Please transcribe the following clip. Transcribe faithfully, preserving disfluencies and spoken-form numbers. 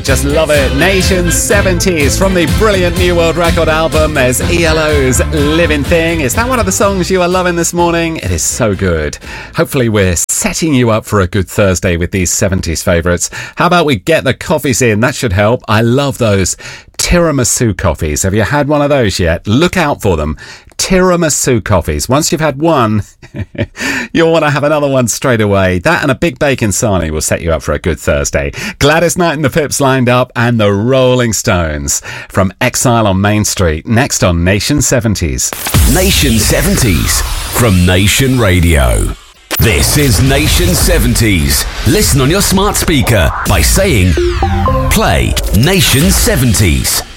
Just love it. Nation seventies from the brilliant New World Record album. There's E L O's Living Thing. Is that one of the songs you are loving this morning? It is so good. Hopefully we're setting you up for a good Thursday with these seventies favourites. How about we get the coffees in? That should help. I love those tiramisu coffees. Have you had one of those yet? Look out for them. Tiramisu coffees. Once you've had one, you'll want to have another one straight away. That and a big bacon sarnie will set you up for a good Thursday. Gladys Knight and the Pips lined up, and the Rolling Stones from Exile on Main Street. Next on Nation seventies. Nation seventies from Nation Radio. This is Nation seventies. Listen on your smart speaker by saying, play Nation seventies.